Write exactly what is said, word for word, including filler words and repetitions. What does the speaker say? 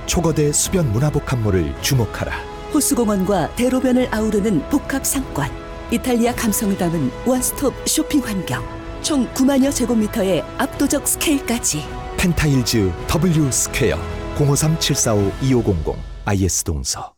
초거대 수변 문화복합몰을 주목하라. 호수공원과 대로변을 아우르는 복합 상권, 이탈리아 감성을 담은 원스톱 쇼핑 환경, 총 구만여 제곱미터의 압도적 스케일까지. 펜타일즈 W 스퀘어 공오삼 칠사오 이오공공 아이에스 동서.